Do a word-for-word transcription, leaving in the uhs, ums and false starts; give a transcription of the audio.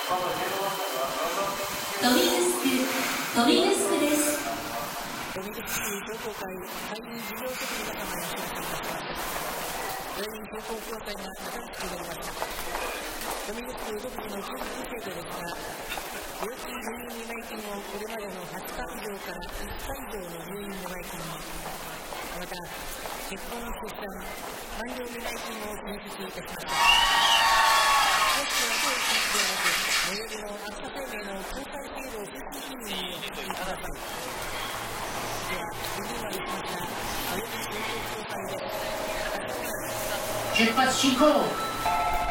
トミヌスク、トミヌスクです。 トミヌスク同好会会員事業責任仲間に知らせていただきます。来年高校協会が新しくなりました。トミヌスク独自の給付制度ですが、病気入院見舞金をこれまでのはちかい以上からいっかい以上の入院見舞金に、また結婚出産満了見舞金を入手いたしました。もしくは当地ではなく最寄りの秋田生命の公開経路推進委員にお聞きください。ではリニューアルしました最寄り同好協会で出発進行。